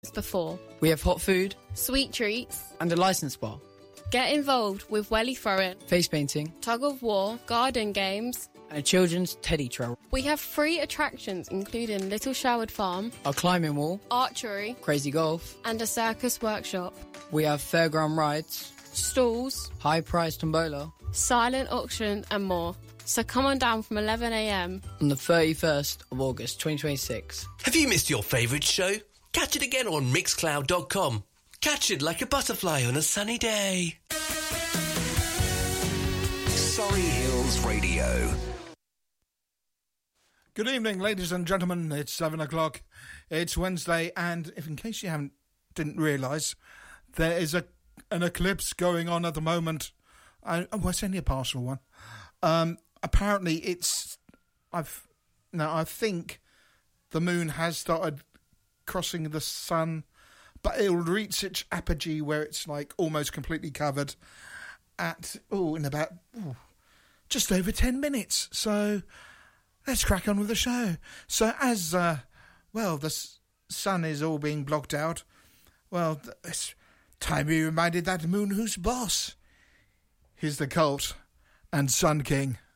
before. We have hot food, Sweet treats. and a licensed bar. Get involved with welly throwing, Face painting, tug of war, garden games. and a children's teddy trail. We have free attractions including Little Sherwood Farm, Our climbing wall, archery, crazy golf. and a circus workshop. We have fairground rides, Stalls, high price tombola silent auction and more. So come on down from 11 a.m. on the 31st of August 2026. Have you missed your favourite show? Catch it again on Mixcloud.com. Catch it like a butterfly on a sunny day. Surrey Hills Radio. Good evening, ladies and gentlemen. It's 7 o'clock. It's Wednesday, and if in case you didn't realise, there is an eclipse going on at the moment. It's only a partial one. Apparently, I think the moon has started crossing the sun, but it'll reach its apogee where it's like almost completely covered in about just over 10 minutes. So let's crack on with the show. So as the sun is all being blocked out, well, it's time we reminded that moon who's boss. Here's the Cult and Sun King.